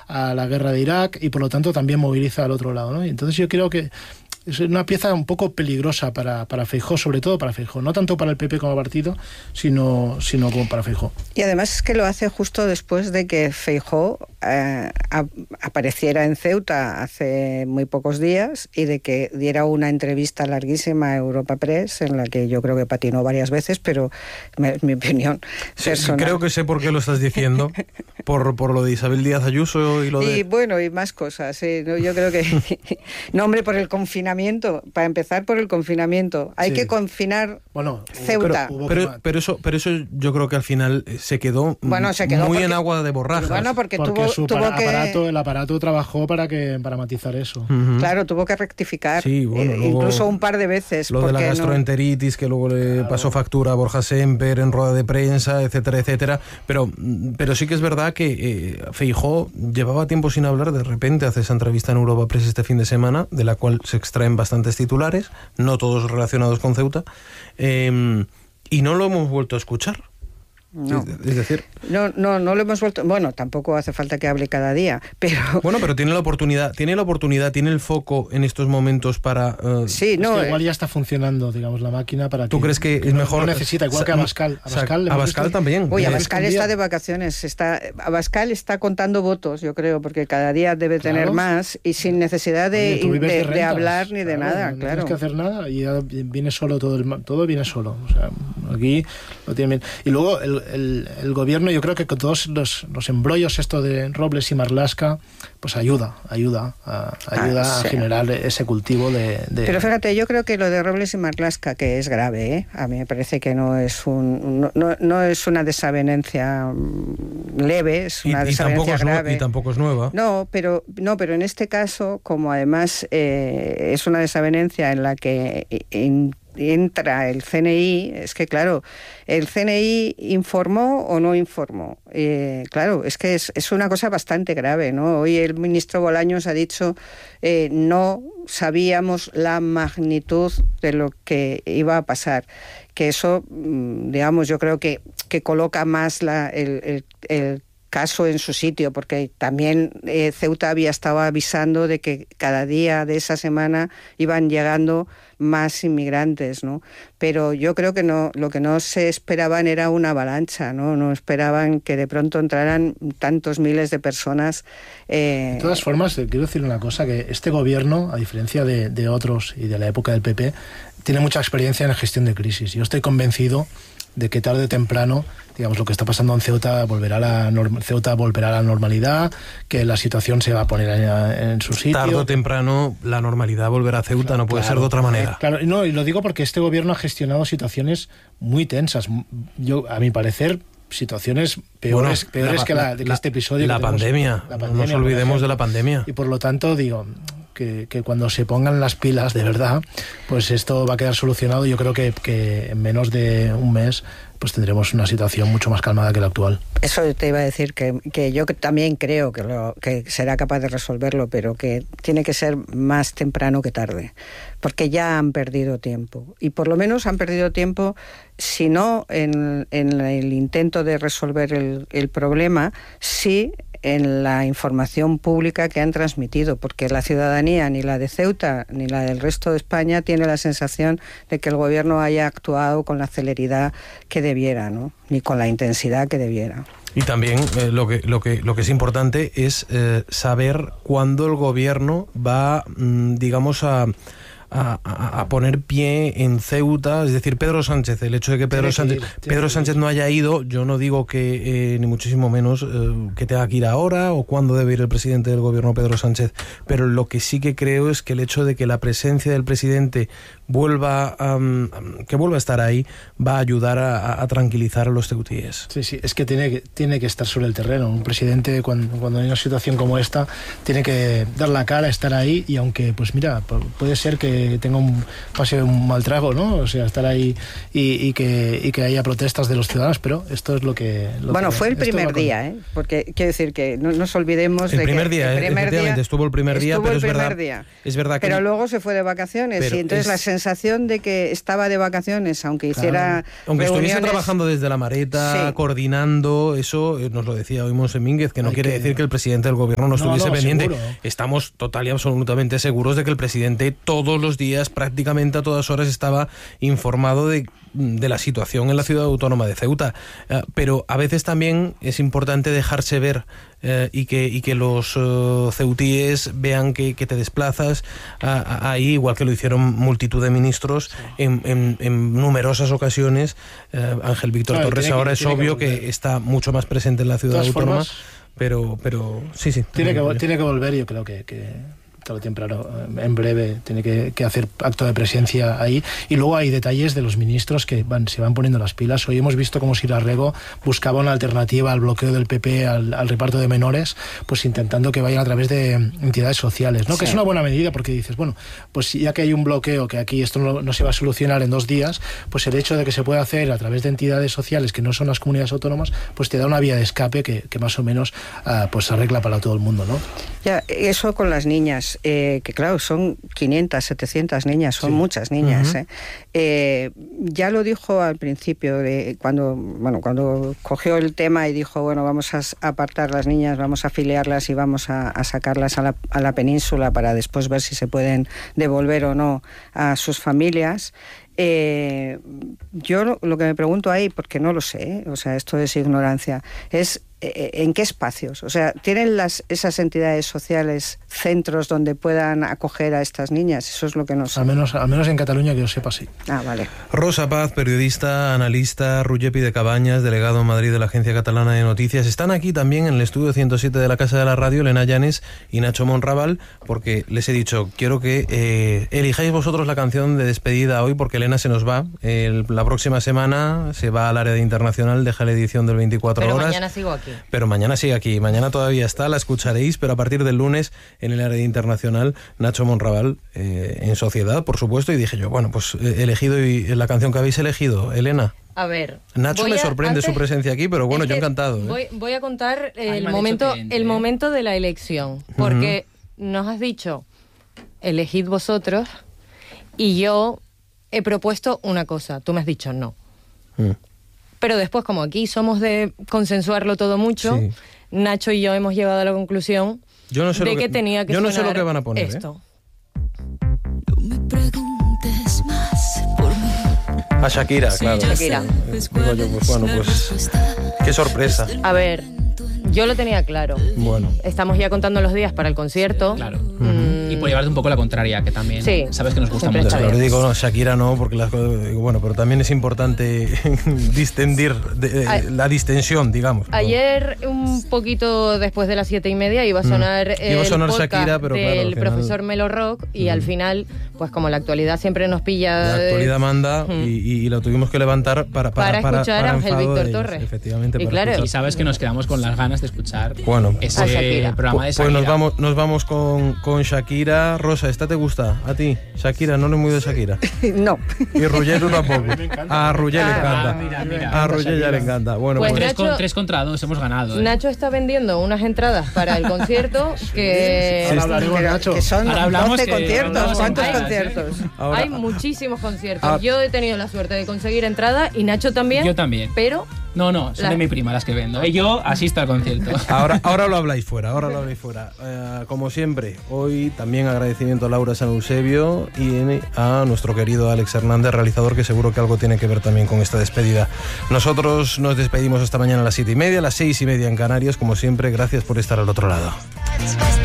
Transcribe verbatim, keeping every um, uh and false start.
a la guerra de Irak y por lo tanto también moviliza al otro lado, ¿no? Y entonces yo creo que es una pieza un poco peligrosa para, para Feijóo, sobre todo para Feijóo, no tanto para el P P como partido, sino, sino como para Feijóo. Y además es que lo hace justo después de que Feijóo eh, a, apareciera en Ceuta hace muy pocos días y de que diera una entrevista larguísima a Europa Press, en la que yo creo que patinó varias veces, pero es mi opinión sí, personal. Creo que sé por qué lo estás diciendo, por, por lo de Isabel Díaz Ayuso y lo de... Y bueno, y más cosas, sí, ¿no? Yo creo que... no, hombre, por el confinamiento. Para empezar por el confinamiento. Hay sí. que confinar bueno, Ceuta. Pero, pero, pero, eso, pero eso yo creo que al final se quedó, bueno, se quedó muy porque, en agua de borrajas. Bueno, porque, porque tuvo, su tuvo aparato, que... el aparato trabajó para que para matizar eso. Uh-huh. Claro, tuvo que rectificar. Sí, bueno, eh, incluso un par de veces. Lo de la gastroenteritis, no... que luego le claro. pasó factura a Borja Semper en rueda de prensa, etcétera, etcétera. Pero, pero sí que es verdad que eh, Feijóo llevaba tiempo sin hablar, de repente hace esa entrevista en Europa Press este fin de semana, de la cual se extraen bastantes titulares, no todos relacionados con Ceuta, eh, y no lo hemos vuelto a escuchar. No. Es decir, no, no, no lo hemos vuelto. Bueno, tampoco hace falta que hable cada día, pero bueno, pero tiene la oportunidad, tiene la oportunidad, tiene el foco en estos momentos para. Uh... Sí, no. Es que igual ya está funcionando, digamos, la máquina para. ¿Tú que, crees que, que es no, mejor? No necesita, igual que Abascal. Abascal, Abascal también. Uy, Abascal está de vacaciones. Está, Abascal está contando votos, yo creo, porque cada día debe claro. tener más y sin necesidad de, Oye, de, de, de hablar ni claro, de nada, no claro. tienes que hacer nada y ya viene solo todo el todo viene solo. O sea, aquí lo tienen bien. Y luego el, el, el gobierno gobierno, yo creo que con todos los, los embrollos esto de Robles y Marlaska, pues ayuda, ayuda, a, ayuda ah, sí. a generar ese cultivo de, de... Pero fíjate, yo creo que lo de Robles y Marlaska, que es grave, ¿eh? A mí me parece que no es un no, no, no es una desavenencia leve, es una y, desavenencia y grave. Y tampoco es nueva. No, pero, no, pero en este caso, como además eh, es una desavenencia en la que... En, entra el C N I, es que claro, el C N I informó o no informó. Eh, claro, es que es, es una cosa bastante grave, ¿no? Hoy el ministro Bolaños ha dicho eh, no sabíamos la magnitud de lo que iba a pasar. Que eso, digamos, yo creo que, que coloca más la, el, el, el caso en su sitio, porque también eh, Ceuta había estado avisando de que cada día de esa semana iban llegando más inmigrantes, ¿no? Pero yo creo que no, lo que no se esperaban era una avalancha, ¿no? No esperaban que de pronto entraran tantos miles de personas. Eh... De todas formas, quiero decir una cosa, que este gobierno, a diferencia de, de otros y de la época del P P, tiene mucha experiencia en la gestión de crisis. Yo estoy convencido de que tarde o temprano, digamos, lo que está pasando en Ceuta volverá a la norm- Ceuta volverá a la normalidad, que la situación se va a poner en, en su sitio. Tarde o temprano la normalidad volverá a Ceuta, claro, no puede claro, ser de otra manera. Eh, claro, no, y lo digo porque este gobierno ha gestionado situaciones muy tensas. Yo, a mi parecer, situaciones peores, bueno, peores la, que, la, de que la, este episodio. La, que pandemia, la pandemia, no nos olvidemos de la pandemia. Y por lo tanto, digo... Que, que cuando se pongan las pilas de verdad, pues esto va a quedar solucionado. Yo creo que, que en menos de un mes pues tendremos una situación mucho más calmada que la actual. Eso te iba a decir, que, que yo también creo que, lo, que será capaz de resolverlo, pero que tiene que ser más temprano que tarde, porque ya han perdido tiempo. Y por lo menos han perdido tiempo, si no en, en el intento de resolver el, el problema, sí en la información pública que han transmitido, porque la ciudadanía, ni la de Ceuta ni la del resto de España, tiene la sensación de que el gobierno haya actuado con la celeridad que debiera, ¿no? Ni con la intensidad que debiera. Y también eh, lo que lo que lo que es importante es eh, saber cuándo el gobierno va, mmm, digamos, a A, a, a poner pie en Ceuta, es decir, Pedro Sánchez, el hecho de que Pedro Sánchez, que ir, Pedro Sánchez no haya ido, yo no digo que, eh, ni muchísimo menos, eh, que tenga que ir ahora o cuándo debe ir el presidente del gobierno Pedro Sánchez, pero lo que sí que creo es que el hecho de que la presencia del presidente vuelva um, que vuelva a estar ahí va a ayudar a, a tranquilizar a los ceutíes. Sí, sí, es que tiene, que tiene que estar sobre el terreno. Un presidente, cuando, cuando hay una situación como esta, tiene que dar la cara, estar ahí, y aunque, pues mira, puede ser que que tenga un pase un mal trago, ¿no? O sea, estar ahí y, y, que, y que haya protestas de los ciudadanos, pero esto es lo que... Lo bueno, que, fue el primer día, ¿eh? Porque quiero decir que no nos olvidemos el de primer que... Día, el primer efectivamente, día estuvo el primer día, pero el es, primer verdad, día. es verdad que... Pero luego se fue de vacaciones y entonces es... la sensación de que estaba de vacaciones, aunque hiciera claro. Aunque reuniones... estuviese trabajando desde la Mareta, sí. coordinando, eso nos lo decía hoy Monse Mínguez, que no Hay quiere que... decir que el presidente del gobierno no estuviese no, no, pendiente. Seguro. Estamos total y absolutamente seguros de que el presidente todos los días, prácticamente a todas horas, estaba informado de, de la situación en la ciudad autónoma de Ceuta. Uh, pero a veces también es importante dejarse ver uh, y, que, y que los uh, ceutíes vean que, que te desplazas uh, ahí, igual que lo hicieron multitud de ministros sí. en, en, en numerosas ocasiones. Uh, Ángel Víctor claro, Torres ahora que, es obvio que, que está mucho más presente en la ciudad autónoma. Formas, pero, pero sí, sí. Tiene que, tiene que volver, yo creo que... que... tarde o temprano, en breve, tiene que, que hacer acto de presencia ahí. Y luego hay detalles de los ministros que van, se van poniendo las pilas. Hoy hemos visto cómo Sira Rego buscaba una alternativa al bloqueo del P P, al, al reparto de menores, pues intentando que vayan a través de entidades sociales, ¿no? Sí. Que es una buena medida porque dices, bueno, pues ya que hay un bloqueo, que aquí esto no, no se va a solucionar en dos días, pues el hecho de que se pueda hacer a través de entidades sociales que no son las comunidades autónomas, pues te da una vía de escape que, que más o menos uh, pues arregla para todo el mundo, ¿no? Ya, eso con las niñas. Eh, que claro, son quinientas, setecientas niñas, son sí. muchas niñas. Uh-huh. ¿eh? Eh, ya lo dijo al principio, de cuando, bueno, cuando cogió el tema y dijo, bueno, vamos a apartar las niñas, vamos a afiliarlas y vamos a, a sacarlas a la, a la península para después ver si se pueden devolver o no a sus familias. Eh, yo lo, lo que me pregunto ahí, porque no lo sé, ¿eh? O sea, esto es ignorancia, es ¿en qué espacios? O sea, ¿tienen las, esas entidades sociales centros donde puedan acoger a estas niñas? Eso es lo que no sé. Al menos, al menos en Cataluña, que yo sepa, sí. Ah, vale. Rosa Paz, periodista, analista, Ruyepi de Cabañas, delegado en Madrid de la Agencia Catalana de Noticias. Están aquí también en el estudio ciento siete de la Casa de la Radio, Elena Llanes y Nacho Monraval, porque les he dicho, quiero que eh, elijáis vosotros la canción de despedida hoy, porque Elena se nos va. El, la próxima semana se va al área de internacional, deja la edición del veinticuatro Pero horas. Mañana sigo aquí. Pero mañana sigue aquí, mañana todavía está, la escucharéis, pero a partir del lunes en el área internacional, Nacho Monraval eh, en Sociedad, por supuesto, y dije yo, bueno, pues he elegido y la canción que habéis elegido, Elena. A ver, Nacho me sorprende antes, su presencia aquí, pero bueno, es yo encantado. ¿eh? Voy, voy a contar el momento, el momento de la elección, porque uh-huh. nos has dicho, elegid vosotros, y yo he propuesto una cosa, tú me has dicho no. Uh. Pero después, como aquí somos de consensuarlo todo mucho, sí. Nacho y yo hemos llegado a la conclusión yo no sé de lo que, que tenía que yo no sonar sé lo que van a poner, esto. ¿eh? No me preguntes más por mí. A Shakira, sí, claro. Shakira. Digo yo, pues bueno, pues qué sorpresa. A ver, yo lo tenía claro. Bueno. Estamos ya contando los días para el concierto. Sí, claro. Mm. Y por llevarte un poco la contraria, que también sí. sabes que nos gusta mucho. Claro, digo, no, Shakira no, porque las cosas, bueno, pero también es importante distendir de, eh, la distensión, digamos. Ayer, un poquito después de las siete y media, iba a sonar, mm. iba a sonar el podcast Shakira, pero del claro, final... profesor Melo Rock, y mm. al final, pues como la actualidad siempre nos pilla... La actualidad manda mm. y, y lo tuvimos que levantar para... Para, para escuchar para, para a Ángel Víctor Torres. Efectivamente, y, para claro, y sabes que nos quedamos con las ganas de escuchar bueno, ese programa de Shakira. Pues nos vamos, nos vamos con, con Shakira. Rosa, ¿esta te gusta? ¿A ti? Shakira, no eres muy de Shakira. No. Y Ruggé tú tampoco. A Ruggé le encanta. Ah, mira, mira. A Ruggé ya le encanta. Bueno, pues, pues tres, Nacho, con, tres contra dos hemos ganado. ¿eh? Nacho está vendiendo unas entradas para el concierto que... Ahora hablaremos, Nacho. Que son doce que conciertos. ¿Cuántos hay, conciertos? Ahora, hay muchísimos conciertos. Ah, Yo he tenido la suerte de conseguir entrada y Nacho también. Yo también. Pero... No, no, son la... de mi prima las que vendo. Y yo asisto al concierto. Ahora, ahora lo habláis fuera, ahora lo habláis fuera. Eh, como siempre, hoy también agradecimiento a Laura San Eusebio y a nuestro querido Alex Hernández, realizador, que seguro que algo tiene que ver también con esta despedida. Nosotros nos despedimos esta mañana a las siete y media, a las seis y media en Canarias. Como siempre, gracias por estar al otro lado.